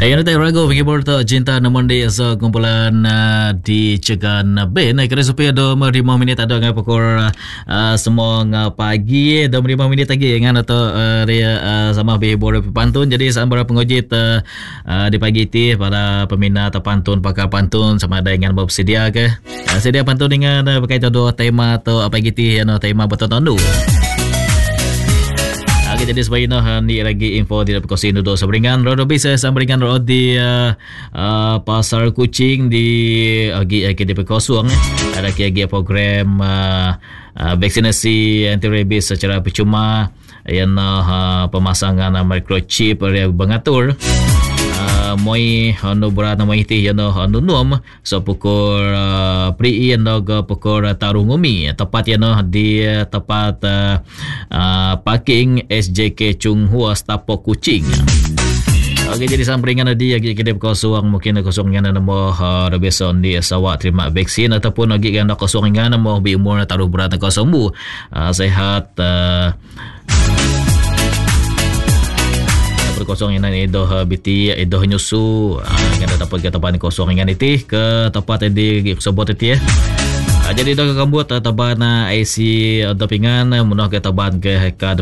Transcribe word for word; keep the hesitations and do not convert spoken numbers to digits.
Ayan tayo rago pagkibor to cinta naman di sa kumpulan uh, di Cegan Ben kaya supaya do lima minit ada nga pukul uh, semua nga pagi do lima minit lagi nga to uh, dia uh, sama behibor pantun jadi sambar pengojit uh, uh, di pagi ti para peminat pantun pakar pantun sama ada dengan bersedia ke uh, sedia pantun dengan uh, berkaitan do tema atau apa gitu ya no tema betul tandu. Okay, jadi sebaiknya ni lagi info di Kosin Duduk Sabringan Rodo bisa Sabringan Rodo di uh, uh, Pasar Kucing di Agi Agi di Pekosong ada lagi program uh, uh, vaksinasi anti rabies secara percuma yang uh, pemasangan uh, microchip yang mengatur Uh, moi anu berat nama iti yana anu nom so pukul uh, pri yana ga pukul uh, tarung umi tepat yana di uh, tempat uh, uh, parking S J K Chung Hua Stapok Kucing. Okey, jadi sampringan tadi lagi kedai kosong mungkin kosong dengan nama uh, beson di sawak terima vaksin ataupun lagi ganda kosong dengan nama bi umur taruh berat kosong bu uh, sehat uh, kosong yang ini dah biti dah nyusu kan dapat ke tempat kosong yang itu ke tempat di sebut itu ya jadi dah kambut taban I C dopingan munah ke taban ke